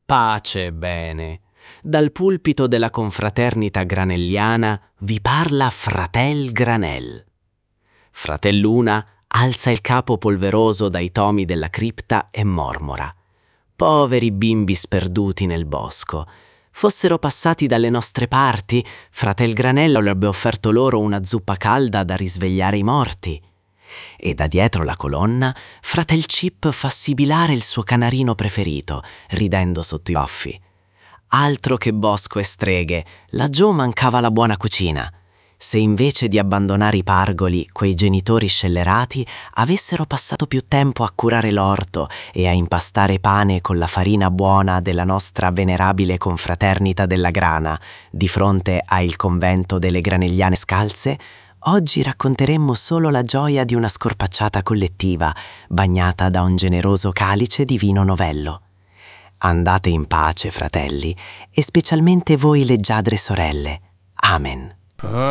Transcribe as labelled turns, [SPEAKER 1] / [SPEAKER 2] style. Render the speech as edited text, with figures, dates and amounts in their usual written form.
[SPEAKER 1] Pace e bene. Dal pulpito della confraternita granelliana vi parla Fratel Granel. Fratelluna alza il capo polveroso dai tomi della cripta e mormora: poveri bimbi sperduti nel bosco. Fossero passati dalle nostre parti, Fratel Granel avrebbe offerto loro una zuppa calda da risvegliare i morti. E da dietro la colonna, Fratel Chip fa sibilare il suo canarino preferito, ridendo sotto i baffi. Altro che bosco e streghe, laggiù mancava la buona cucina. Se invece di abbandonare i pargoli, quei genitori scellerati avessero passato più tempo a curare l'orto e a impastare pane con la farina buona della nostra venerabile confraternita della grana, di fronte al convento delle granelliane scalze, oggi racconteremmo solo la gioia di una scorpacciata collettiva, bagnata da un generoso calice di vino novello. Andate in pace, fratelli, e specialmente voi leggiadre sorelle. Amen.